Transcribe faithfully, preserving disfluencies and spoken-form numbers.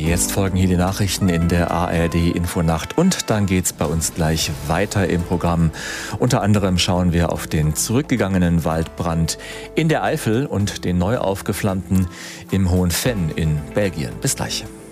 Jetzt folgen hier die Nachrichten in der A R D Infonacht und dann geht's bei uns gleich weiter im Programm. Unter anderem schauen wir auf den zurückgegangenen Waldbrand in der Eifel und den neu aufgeflammten im Hohen Venn in Belgien. Bis gleich.